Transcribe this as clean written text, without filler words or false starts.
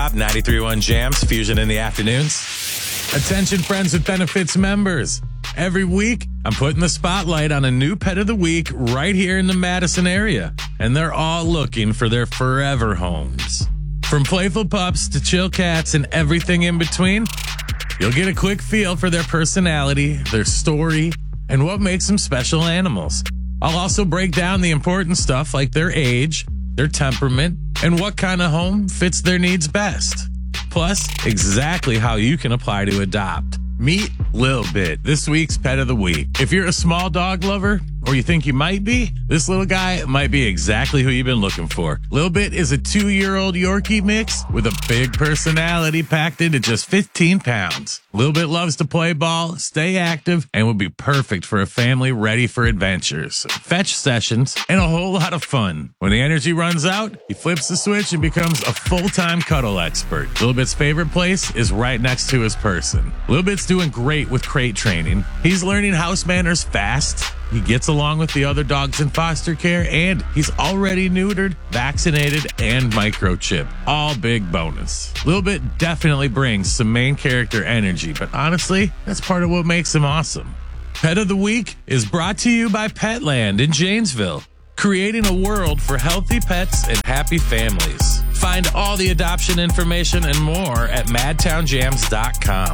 93.1 Jams, Fusion in the afternoons. Attention friends with benefits members. Every week, I'm putting the spotlight on a new pet of the week right here in the Madison area. And they're all looking for their forever homes. From playful pups to chill cats and everything in between, you'll get a quick feel for their personality, their story, and what makes them special animals. I'll also break down the important stuff like their age, their temperament, and what kind of home fits their needs best. Plus, exactly how you can apply to adopt. Meet Lil Bit, this week's pet of the week. If you're a small dog lover, or you think you might be, this little guy might be exactly who you've been looking for. Lil Bit is a 2-year-old Yorkie mix with a big personality packed into just 15 pounds. Lil Bit loves to play ball, stay active, and would be perfect for a family ready for adventures, fetch sessions, and a whole lot of fun. When the energy runs out, he flips the switch and becomes a full-time cuddle expert. Lil Bit's favorite place is right next to his person. Lil Bit's doing great with crate training. He's learning house manners fast. He gets along with the other dogs in foster care, and he's already neutered, vaccinated, and microchipped. All big bonus. Lil Bit definitely brings some main character energy, but honestly, that's part of what makes him awesome. Pet of the Week is brought to you by Petland in Janesville, creating a world for healthy pets and happy families. Find all the adoption information and more at madtownjams.com.